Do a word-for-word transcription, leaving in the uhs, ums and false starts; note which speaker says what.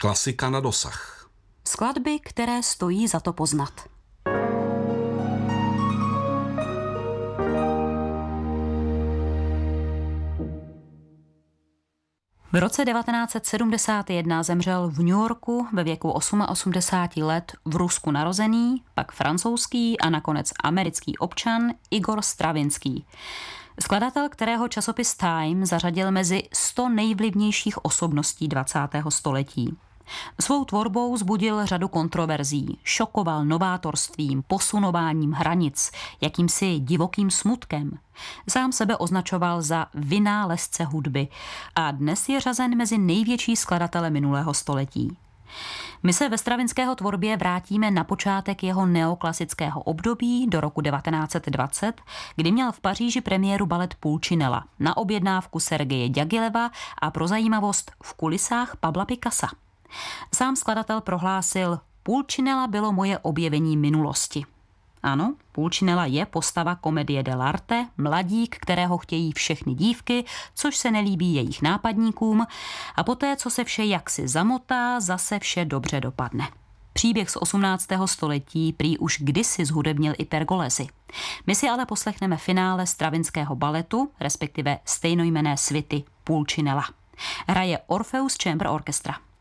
Speaker 1: Klasika na dosah.
Speaker 2: Skladby, které stojí za to poznat. V roce devatenáct set sedmdesát jedna zemřel v New Yorku ve věku osmaosmdesáti let v Rusku narozený, pak francouzský a nakonec americký občan Igor Stravinský. Skladatel, kterého časopis Time zařadil mezi sto nejvlivnějších osobností dvacátého století. Svou tvorbou vzbudil řadu kontroverzí, šokoval novátorstvím, posunováním hranic, jakýmsi divokým smutkem. Sám sebe označoval za vynálezce hudby a dnes je řazen mezi největší skladatele minulého století. My se ve Stravinského tvorbě vrátíme na počátek jeho neoklasického období do roku devatenáct set dvacet, kdy měl v Paříži premiéru balet Pulcinella na objednávku Sergeje Ďagileva a pro zajímavost v kulisách Pabla Picassa. Sám skladatel prohlásil: Pulcinella bylo moje objevení minulosti. Ano, Pulcinella je postava komedie dell'arte, mladík, kterého chtějí všechny dívky, což se nelíbí jejich nápadníkům, a poté, co se vše jaksi zamotá, zase vše dobře dopadne. Příběh z osmnáctého století prý už kdysi zhudebnil i Pergolesi. My si ale poslechneme finále Stravinského baletu, respektive stejnojmenné svity Pulcinella. Hraje Orpheus Chamber Orchestra.